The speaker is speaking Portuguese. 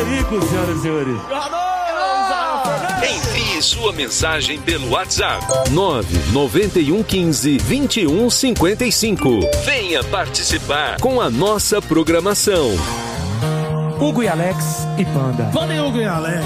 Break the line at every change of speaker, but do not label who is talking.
Frederico, senhoras e senhores.
Envie sua mensagem pelo WhatsApp 99115-2155. Venha participar com a nossa programação.
Hugo e Alex e Panda.
Panda e Hugo e Alex.